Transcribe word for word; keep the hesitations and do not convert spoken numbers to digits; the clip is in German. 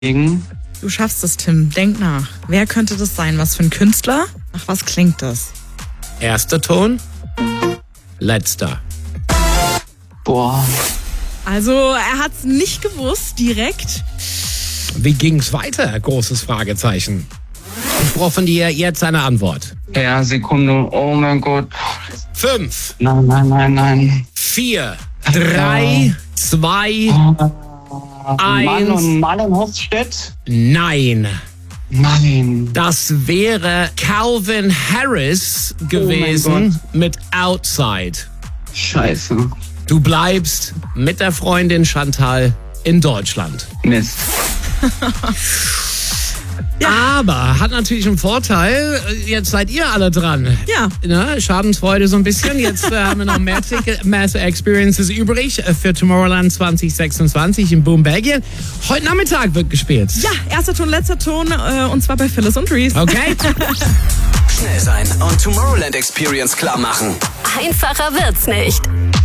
Du schaffst es, Tim. Denk nach. Wer könnte das sein? Was für ein Künstler? Nach was klingt das? Erster Ton, letzter. Boah. Also, er hat es nicht gewusst, direkt. Wie ging's weiter? Großes Fragezeichen. Ich brauche von dir jetzt eine Antwort. Ja, Sekunde. Oh mein Gott. Fünf, Nein, nein, nein, nein. vier, drei, zwei, Mann eins. und Mann und Hofstedt? Nein. Nein. Das wäre Calvin Harris gewesen mit Outside. Scheiße. Du bleibst mit der Freundin Chantal in Deutschland. Mist. Aber hat natürlich einen Vorteil, jetzt seid ihr alle dran. Ja. Na, Schadensfreude so ein bisschen. Jetzt äh, haben wir noch mehr, Ticket, mehr Experiences übrig für Tomorrowland zwanzig sechsundzwanzig in Boom, Belgien. Heute Nachmittag wird gespielt. Ja, erster Ton, letzter Ton, äh, und zwar bei Phyllis und Reese. Okay. Schnell sein und Tomorrowland Experience klar machen. Einfacher wird's nicht.